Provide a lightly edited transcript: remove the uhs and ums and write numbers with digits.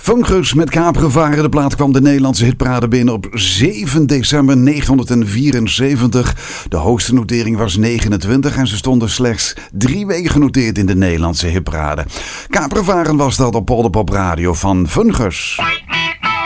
Fungus met Kaprevaren. De plaat kwam de Nederlandse hitparade binnen op 7 december 1974. De hoogste notering was 29 en ze stonden slechts 3 weken genoteerd in de Nederlandse hitparade. Kaprevaren was dat op Polderpop Radio van Fungus.